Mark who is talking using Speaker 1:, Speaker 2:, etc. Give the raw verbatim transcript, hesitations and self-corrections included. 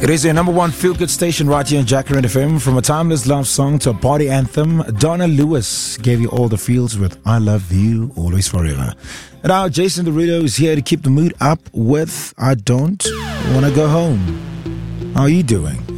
Speaker 1: It is your number one feel-good station right here in Jacaranda F M. From a timeless love song to a party anthem, Donna Lewis gave you all the feels with I Love You, Always Forever. And now Jason Derulo is here to keep the mood up with I Don't Want to Go Home. How are you doing?